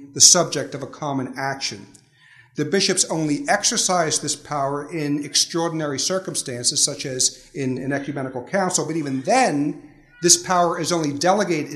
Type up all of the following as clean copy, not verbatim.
being the subject of a common action. The bishops only exercise this power in extraordinary circumstances, such as in an ecumenical council, but even then, this power is only delegated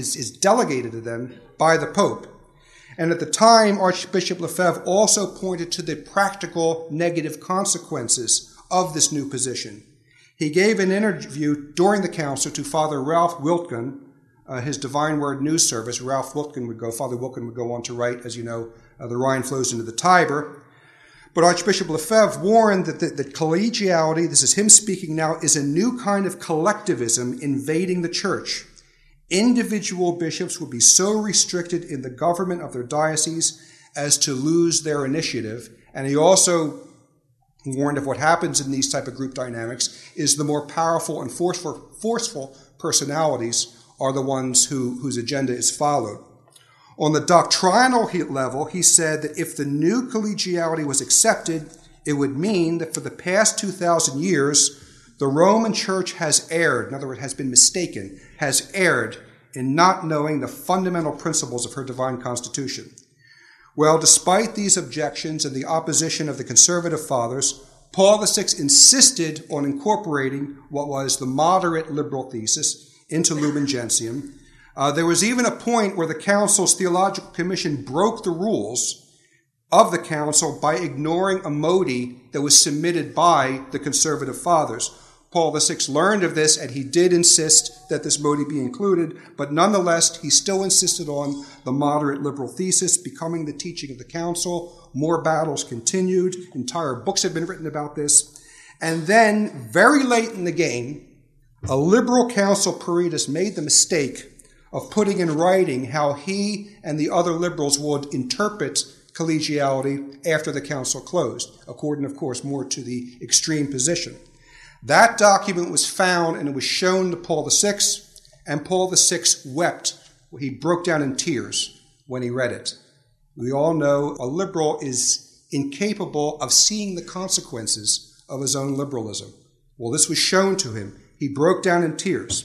to them by the Pope. And at the time, Archbishop Lefebvre also pointed to the practical negative consequences of this new position. He gave an interview during the council to Father Ralph Wiltgen, his Divine Word News Service. Father Wiltgen would go on to write, as you know, the Rhine flows into the Tiber. But Archbishop Lefebvre warned that collegiality, this is him speaking now, is a new kind of collectivism invading the church. Individual bishops would be so restricted in the government of their diocese as to lose their initiative. And he also warned of what happens in these type of group dynamics is the more powerful and forceful personalities are the ones whose agenda is followed. On the doctrinal level, he said that if the new collegiality was accepted, it would mean that for the past 2,000 years, the Roman Church has erred, in other words, has been mistaken, has erred in not knowing the fundamental principles of her divine constitution. Well, despite these objections and the opposition of the conservative fathers, Paul VI insisted on incorporating what was the moderate liberal thesis into Lumen Gentium. There was even a point where the Council's Theological Commission broke the rules of the Council by ignoring a modi that was submitted by the conservative fathers. Paul VI learned of this, and he did insist that this modi be included, but nonetheless, he still insisted on the moderate liberal thesis becoming the teaching of the Council. More battles continued. Entire books have been written about this. And then, very late in the game, a liberal council Peritus made the mistake of putting in writing how he and the other liberals would interpret collegiality after the council closed, according, of course, more to the extreme position. That document was found and it was shown to Paul VI, and Paul VI wept. He broke down in tears when he read it. We all know a liberal is incapable of seeing the consequences of his own liberalism. Well, this was shown to him. He broke down in tears.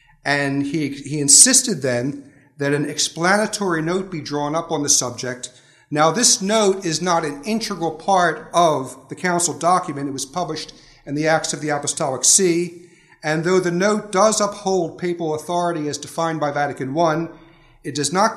And he insisted then that an explanatory note be drawn up on the subject. Now, this note is not an integral part of the council document. It was published in the Acts of the Apostolic See. And though the note does uphold papal authority as defined by Vatican I, it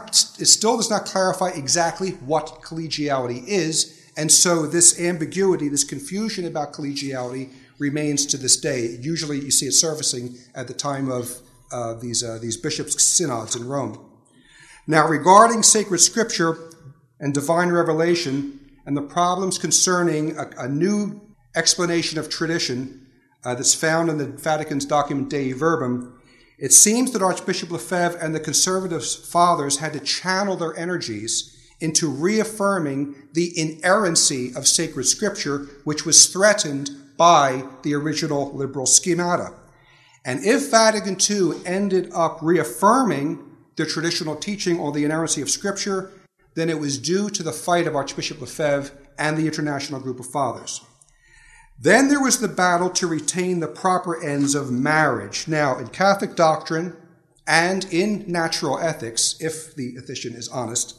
still does not clarify exactly what collegiality is. And so this ambiguity, this confusion about collegiality remains to this day. Usually you see it surfacing at the time of these bishops' synods in Rome. Now, regarding sacred scripture and divine revelation and the problems concerning a new explanation of tradition that's found in the Vatican's document Dei Verbum, it seems that Archbishop Lefebvre and the conservative fathers had to channel their energies into reaffirming the inerrancy of sacred scripture, which was threatened by the original liberal schemata. And if Vatican II ended up reaffirming the traditional teaching on the inerrancy of Scripture, then it was due to the fight of Archbishop Lefebvre and the International Group of Fathers. Then there was the battle to retain the proper ends of marriage. Now, in Catholic doctrine and in natural ethics, if the ethician is honest,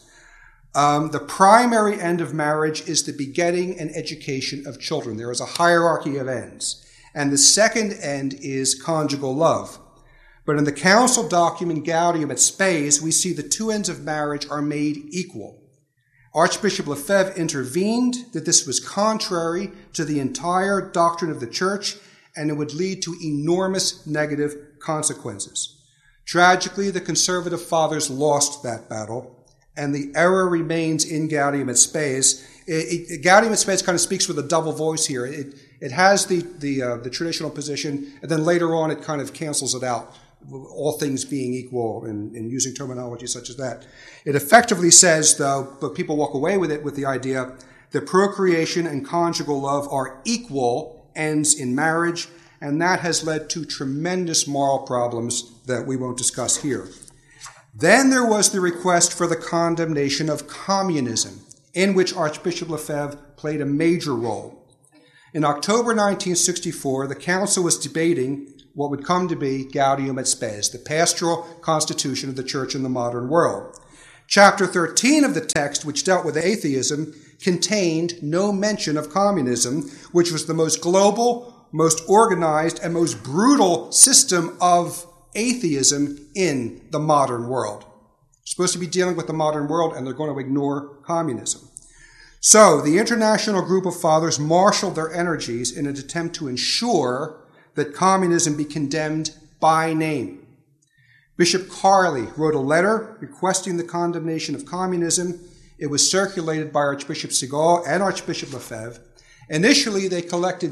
the primary end of marriage is the begetting and education of children. There is a hierarchy of ends. And the second end is conjugal love. But in the council document Gaudium et Spes, we see the two ends of marriage are made equal. Archbishop Lefebvre intervened that this was contrary to the entire doctrine of the Church, and it would lead to enormous negative consequences. Tragically, the conservative fathers lost that battle, and the error remains in Gaudium et Spes. Gaudium et Spes kind of speaks with a double voice here. It has the traditional position, and then later on it kind of cancels it out, all things being equal and using terminology such as that. It effectively says, though, but people walk away with it with the idea that procreation and conjugal love are equal ends in marriage, and that has led to tremendous moral problems that we won't discuss here. Then there was the request for the condemnation of communism, in which Archbishop Lefebvre played a major role. In October 1964, the council was debating what would come to be Gaudium et Spes, the pastoral constitution of the church in the modern world. Chapter 13 of the text, which dealt with atheism, contained no mention of communism, which was the most global, most organized, and most brutal system of atheism in the modern world. We're supposed to be dealing with the modern world, and they're going to ignore communism. So the International Group of Fathers marshaled their energies in an attempt to ensure that communism be condemned by name. Bishop Carley wrote a letter requesting the condemnation of communism. It was circulated by Archbishop Segal and Archbishop Lefebvre. Initially, they collected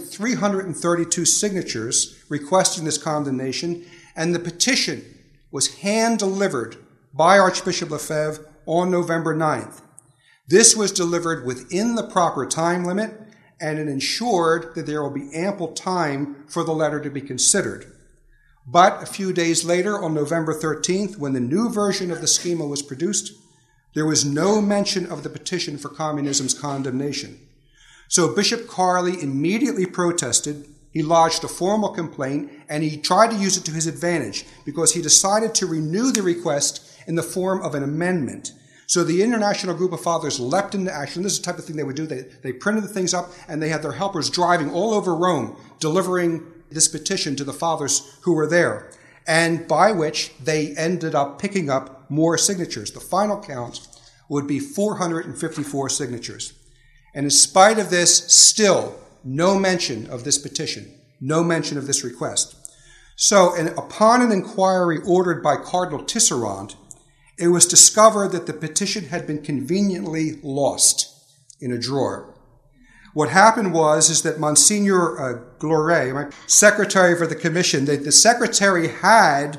332 signatures requesting this condemnation, and the petition was hand-delivered by Archbishop Lefebvre on November 9th. This was delivered within the proper time limit, and it ensured that there will be ample time for the letter to be considered. But a few days later, on November 13th, when the new version of the schema was produced, there was no mention of the petition for communism's condemnation. So Bishop Carley immediately protested. He lodged a formal complaint, and he tried to use it to his advantage because he decided to renew the request in the form of an amendment. So the International Group of Fathers leapt into action. This is the type of thing they would do. They printed the things up, and they had their helpers driving all over Rome, delivering this petition to the fathers who were there, and by which they ended up picking up more signatures. The final count would be 454 signatures. And in spite of this, still no mention of this petition, no mention of this request. So upon an inquiry ordered by Cardinal Tisserand, it was discovered that the petition had been conveniently lost in a drawer. What happened is that Monsignor Gloret, secretary for the commission, the secretary had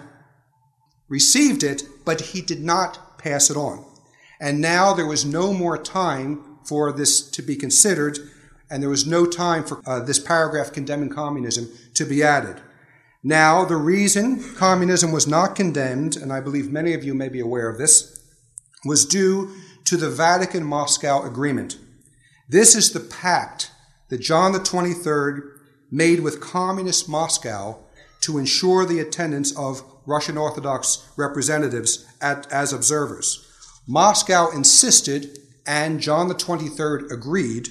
received it, but he did not pass it on. And now there was no more time for this to be considered, and there was no time for this paragraph condemning communism to be added. Now, the reason communism was not condemned, and I believe many of you may be aware of this, was due to the Vatican-Moscow Agreement. This is the pact that John the 23rd made with communist Moscow to ensure the attendance of Russian Orthodox representatives as observers. Moscow insisted, and John the 23rd agreed,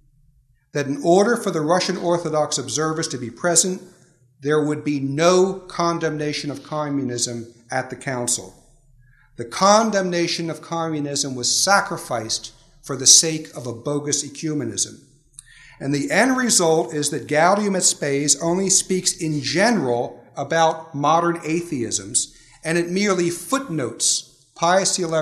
that in order for the Russian Orthodox observers to be present, there would be no condemnation of communism at the council. The condemnation of communism was sacrificed for the sake of a bogus ecumenism. And the end result is that Gaudium et Spes only speaks in general about modern atheisms, and it merely footnotes Pius XI's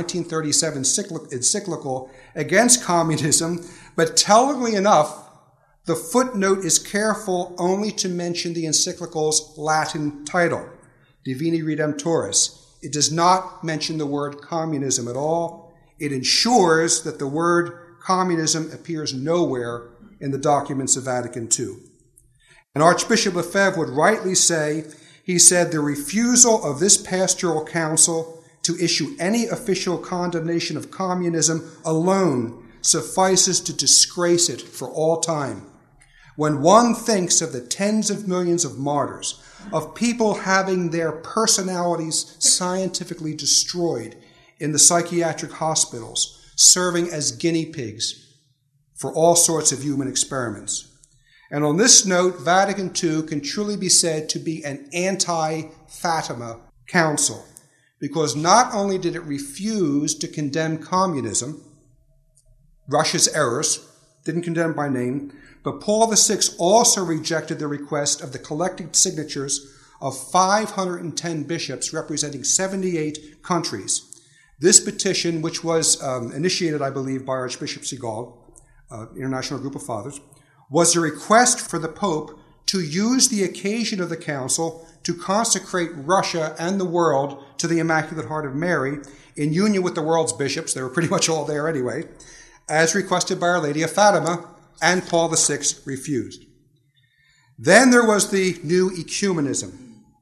1937 encyclical against communism, but tellingly enough, the footnote is careful only to mention the encyclical's Latin title, Divini Redemptoris. It does not mention the word communism at all. It ensures that the word communism appears nowhere in the documents of Vatican II. And Archbishop Lefebvre would rightly say, he said, the refusal of this pastoral council to issue any official condemnation of communism alone suffices to disgrace it for all time. When one thinks of the tens of millions of martyrs, of people having their personalities scientifically destroyed in the psychiatric hospitals, serving as guinea pigs for all sorts of human experiments. And on this note, Vatican II can truly be said to be an anti-Fatima council, because not only did it refuse to condemn communism, Russia's errors, didn't condemn by name, but Paul VI also rejected the request of the collected signatures of 510 bishops representing 78 countries. This petition, which was initiated, I believe, by Archbishop Segal, International Group of Fathers, was a request for the Pope to use the occasion of the Council to consecrate Russia and the world to the Immaculate Heart of Mary in union with the world's bishops. They were pretty much all there anyway, as requested by Our Lady of Fatima, and Paul VI refused. Then there was the new ecumenism.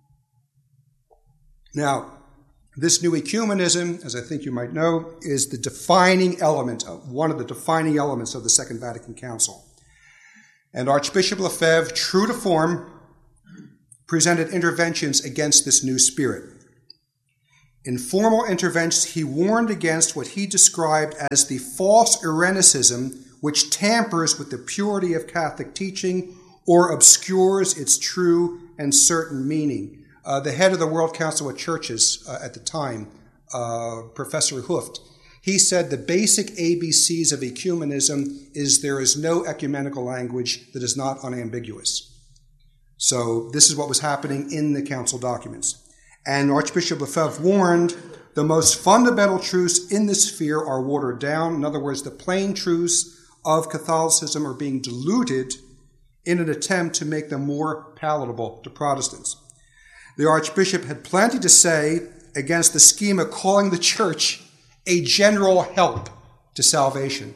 Now, this new ecumenism, as I think you might know, is the defining element, one of the defining elements of the Second Vatican Council. And Archbishop Lefebvre, true to form, presented interventions against this new spirit. In formal interventions, he warned against what he described as the false Irenicism, which tampers with the purity of Catholic teaching or obscures its true and certain meaning. The head of the World Council of Churches at the time, Professor Hooft, he said the basic ABCs of ecumenism is there is no ecumenical language that is not unambiguous. So this is what was happening in the council documents. And Archbishop Lefebvre warned the most fundamental truths in this sphere are watered down. In other words, the plain truths of Catholicism are being diluted in an attempt to make them more palatable to Protestants. The Archbishop had plenty to say against the scheme of calling the church a general help to salvation,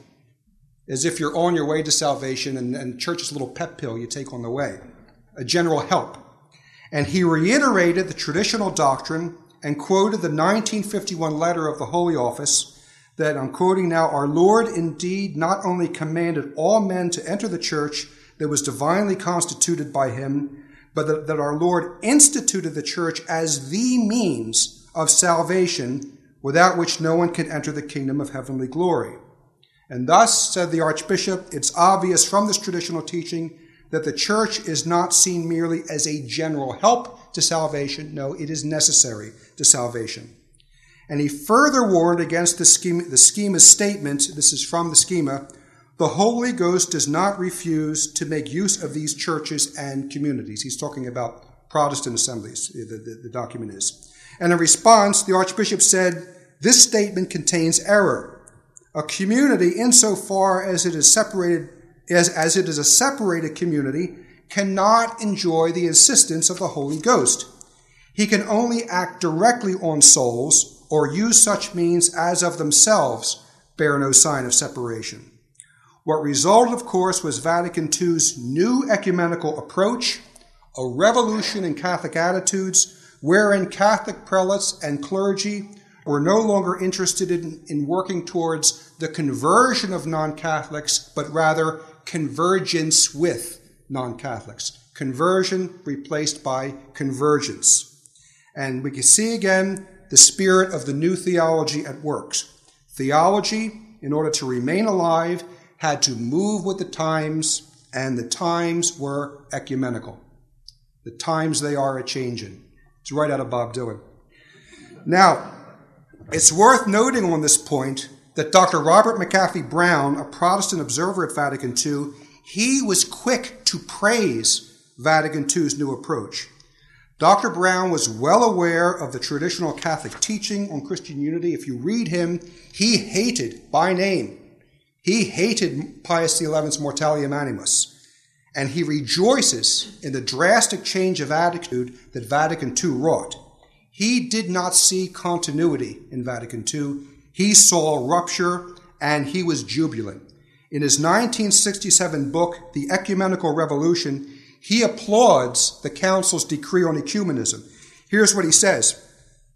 as if you're on your way to salvation and church is a little pep pill you take on the way, a general help. And he reiterated the traditional doctrine and quoted the 1951 letter of the Holy Office that, I'm quoting now, our Lord indeed not only commanded all men to enter the church that was divinely constituted by him, but that our Lord instituted the church as the means of salvation, without which no one can enter the kingdom of heavenly glory. And thus, said the Archbishop, it's obvious from this traditional teaching that the church is not seen merely as a general help to salvation. No, it is necessary to salvation. And he further warned against the schema's statement, this is from the schema, the Holy Ghost does not refuse to make use of these churches and communities. He's talking about Protestant assemblies, the document is. And in response, the Archbishop said, this statement contains error. A community, insofar as it is separated, as it is a separated community, cannot enjoy the assistance of the Holy Ghost. He can only act directly on souls or use such means as of themselves bear no sign of separation. What resulted, of course, was Vatican II's new ecumenical approach, a revolution in Catholic attitudes, wherein Catholic prelates and clergy were no longer interested in working towards the conversion of non-Catholics, but rather convergence with non-Catholics. Conversion replaced by convergence. And we can see again the spirit of the new theology at work. Theology, in order to remain alive, had to move with the times, and the times were ecumenical. The times they are a-changin'. It's right out of Bob Dylan. Now, it's worth noting on this point that Dr. Robert McAfee Brown, a Protestant observer at Vatican II, he was quick to praise Vatican II's new approach. Dr. Brown was well aware of the traditional Catholic teaching on Christian unity. If you read him, he hated, by name, he hated Pius XI's Mortalium Animus. And he rejoices in the drastic change of attitude that Vatican II wrought. He did not see continuity in Vatican II. He saw rupture, and he was jubilant. In his 1967 book, The Ecumenical Revolution, he applauds the Council's decree on ecumenism. Here's what he says.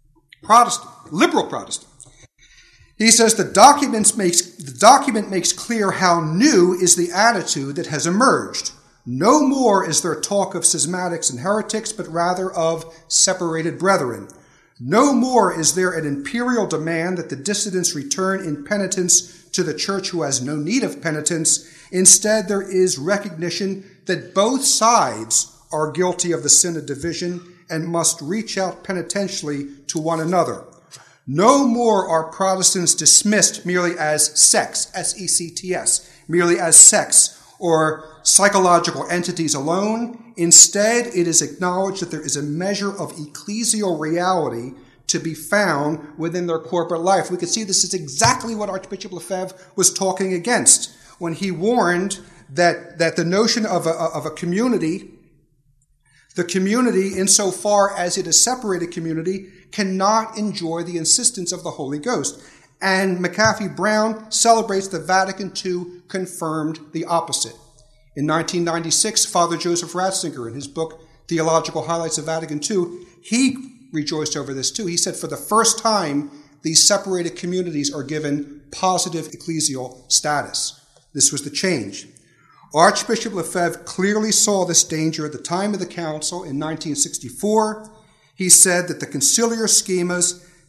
Liberal Protestant. He says the document makes clear how new is the attitude that has emerged. No more is there talk of schismatics and heretics, but rather of separated brethren. No more is there an imperial demand that the dissidents return in penitence to the church who has no need of penitence. Instead, there is recognition that both sides are guilty of the sin of division and must reach out penitentially to one another. No more are Protestants dismissed merely as sects, S-E-C-T-S, merely as sects or psychological entities alone. Instead, it is acknowledged that there is a measure of ecclesial reality to be found within their corporate life. We can see this is exactly what Archbishop Lefebvre was talking against when he warned that the notion of a community, the community, insofar as it is separated community, cannot enjoy the insistence of the Holy Ghost. And McAfee Brown celebrates that Vatican II confirmed the opposite. In 1996, Father Joseph Ratzinger, in his book, Theological Highlights of Vatican II, he rejoiced over this too. He said, for the first time, these separated communities are given positive ecclesial status. This was the change. Archbishop Lefebvre clearly saw this danger at the time of the council in 1964. He said that the conciliar schemas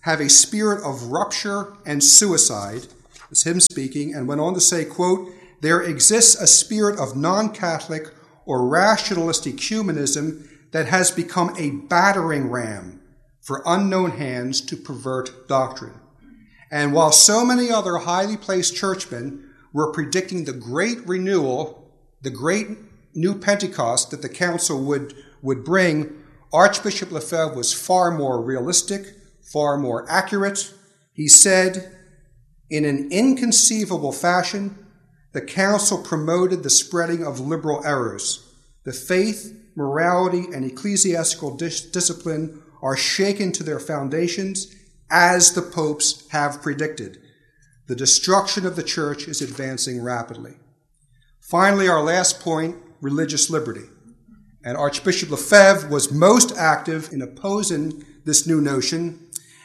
have a spirit of rupture and suicide. It's him speaking, and went on to say, quote, there exists a spirit of non-Catholic or rationalistic humanism that has become a battering ram for unknown hands to pervert doctrine. And while so many other highly placed churchmen were predicting the great renewal, the great new Pentecost that the council would bring, Archbishop Lefebvre was far more realistic, far more accurate. He said, in an inconceivable fashion, the council promoted the spreading of liberal errors. The faith, morality, and ecclesiastical discipline are shaken to their foundations, as the popes have predicted. The destruction of the church is advancing rapidly. Finally, our last point, religious liberty. And Archbishop Lefebvre was most active in opposing this new notion.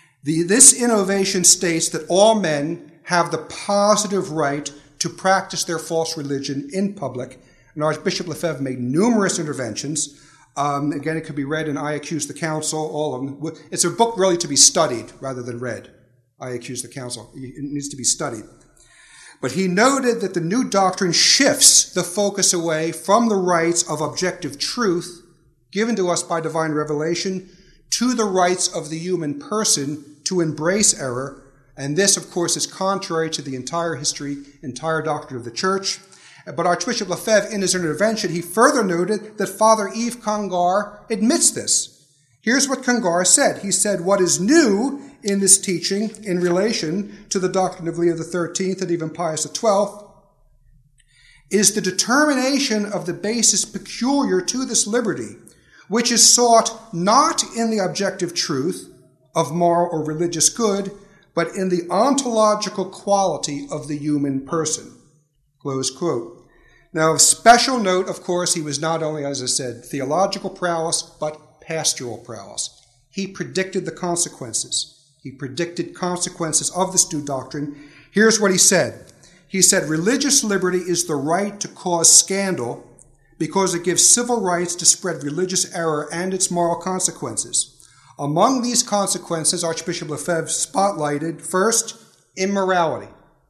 This innovation states that all men have the positive right to practice their false religion in public. And Archbishop Lefebvre made numerous interventions. Again, it could be read in I Accuse the Council, all of them. It's a book really to be studied rather than read. I Accuse the Council. It needs to be studied. But he noted that the new doctrine shifts the focus away from the rights of objective truth given to us by divine revelation to the rights of the human person to embrace error. And this, of course, is contrary to the entire history, entire doctrine of the Church. But Archbishop Lefebvre, in his intervention, he further noted that Father Yves Congar admits this. Here's what Congar said. He said, what is new in this teaching in relation to the doctrine of Leo XIII and even Pius XII is the determination of the basis peculiar to this liberty, which is sought not in the objective truth of moral or religious good, but in the ontological quality of the human person. Close quote. Now, of special note, of course, he was not only, as I said, theological prowess, but pastoral prowess. He predicted the consequences. He predicted consequences of this new doctrine. Here's what he said. He said, religious liberty is the right to cause scandal because it gives civil rights to spread religious error and its moral consequences. Among these consequences, Archbishop Lefebvre spotlighted, first, immorality.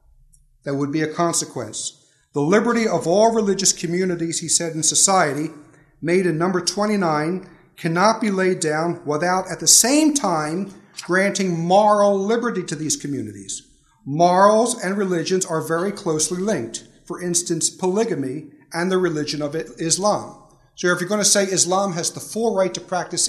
That would be a consequence. The liberty of all religious communities, he said, in society, made in number 29, cannot be laid down without at the same time granting moral liberty to these communities. Morals and religions are very closely linked. For instance, polygamy and the religion of Islam. So if you're going to say Islam has the full right to practice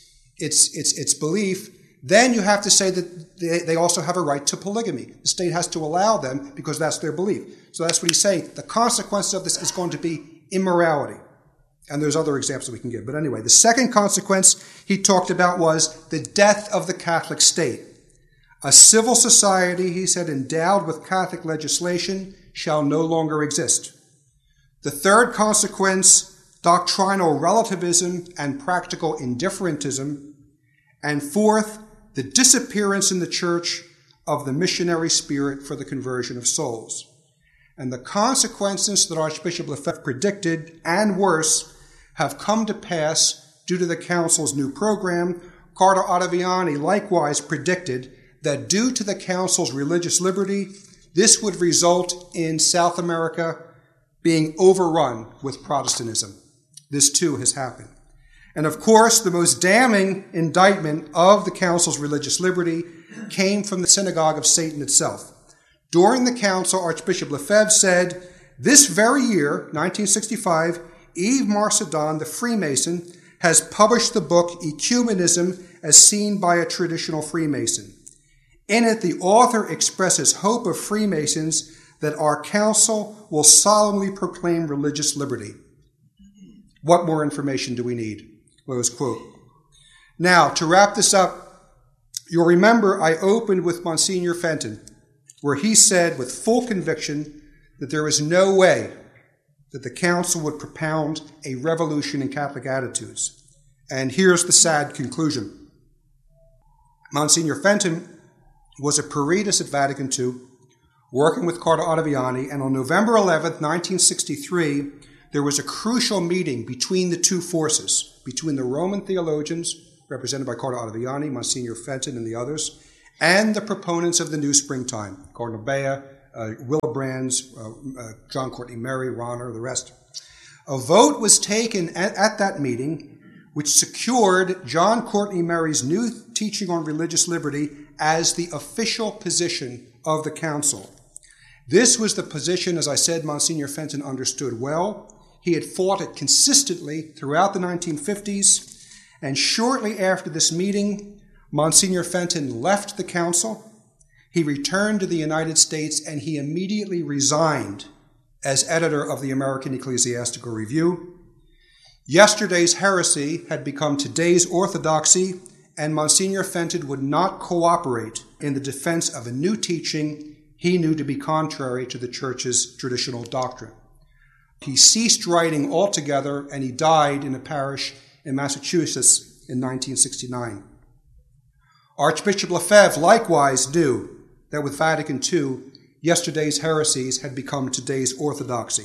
its belief, then you have to say that they also have a right to polygamy. The state has to allow them because that's their belief. So that's what he's saying. The consequence of this is going to be immorality. And there's other examples we can give. But anyway, the second consequence he talked about was the death of the Catholic state. A civil society, he said, endowed with Catholic legislation shall no longer exist. The third consequence, doctrinal relativism and practical indifferentism. And fourth, the disappearance in the church of the missionary spirit for the conversion of souls. And the consequences that Archbishop Lefebvre predicted, and worse, have come to pass due to the Council's new program. Cardinal Ottaviani likewise predicted that due to the Council's religious liberty, this would result in South America being overrun with Protestantism. This too has happened. And of course, the most damning indictment of the Council's religious liberty came from the Synagogue of Satan itself. During the Council, Archbishop Lefebvre said, this very year, 1965, Yves Marcedon, the Freemason, has published the book Ecumenism as Seen by a Traditional Freemason. In it, the author expresses hope of Freemasons that our council will solemnly proclaim religious liberty. What more information do we need? Close quote. Now, to wrap this up, you'll remember I opened with Monsignor Fenton, where he said with full conviction that there is no way that the council would propound a revolution in Catholic attitudes. And here's the sad conclusion. Monsignor Fenton was a peritus at Vatican II, working with Cardinal Ottaviani, and on November 11th, 1963, there was a crucial meeting between the two forces, between the Roman theologians, represented by Cardinal Ottaviani, Monsignor Fenton, and the others, and the proponents of the New Springtime, Cardinal Bea, Willebrands, John Courtney Murray, Ronner, the rest. A vote was taken at that meeting which secured John Courtney Murray's new teaching on religious liberty as the official position of the council. This was the position, as I said, Monsignor Fenton understood well. He had fought it consistently throughout the 1950s, and shortly after this meeting, Monsignor Fenton left the council. He returned to the United States, and he immediately resigned as editor of the American Ecclesiastical Review. Yesterday's heresy had become today's orthodoxy, and Monsignor Fenton would not cooperate in the defense of a new teaching he knew to be contrary to the Church's traditional doctrine. He ceased writing altogether, and he died in a parish in Massachusetts in 1969. Archbishop Lefebvre likewise knew that with Vatican II, yesterday's heresies had become today's orthodoxy.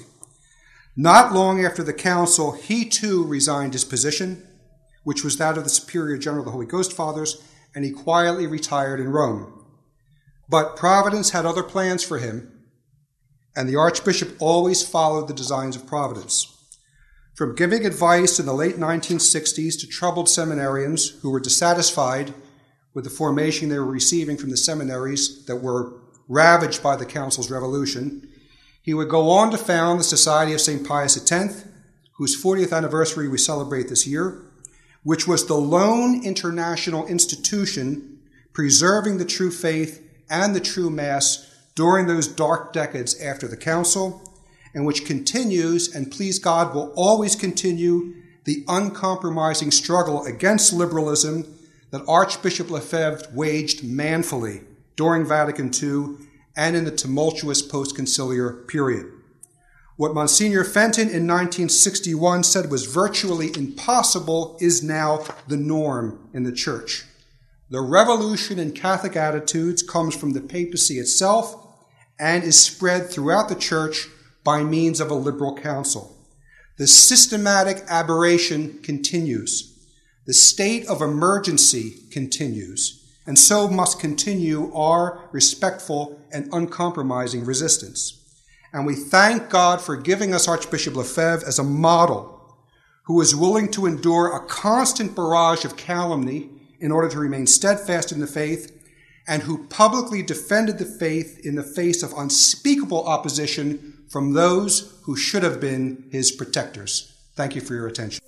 Not long after the council, he too resigned his position, which was that of the Superior General of the Holy Ghost Fathers, and he quietly retired in Rome. But Providence had other plans for him, and the Archbishop always followed the designs of Providence. From giving advice in the late 1960s to troubled seminarians who were dissatisfied with the formation they were receiving from the seminaries that were ravaged by the Council's revolution, he would go on to found the Society of St. Pius X, whose 40th anniversary we celebrate this year, which was the lone international institution preserving the true faith and the true Mass during those dark decades after the Council, and which continues, and please God will always continue, the uncompromising struggle against liberalism that Archbishop Lefebvre waged manfully during Vatican II and in the tumultuous post-conciliar period. What Monsignor Fenton in 1961 said was virtually impossible is now the norm in the Church. The revolution in Catholic attitudes comes from the papacy itself and is spread throughout the Church by means of a liberal council. The systematic aberration continues. The state of emergency continues, and so must continue our respectful and uncompromising resistance. And we thank God for giving us Archbishop Lefebvre as a model who is willing to endure a constant barrage of calumny in order to remain steadfast in the faith, and who publicly defended the faith in the face of unspeakable opposition from those who should have been his protectors. Thank you for your attention.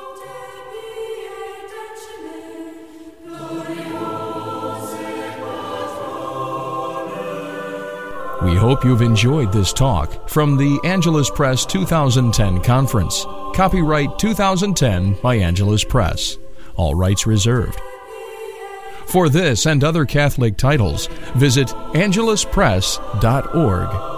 We hope you've enjoyed this talk from the Angelus Press 2010 conference. Copyright 2010 by Angelus Press. All rights reserved. For this and other Catholic titles, visit angeluspress.org.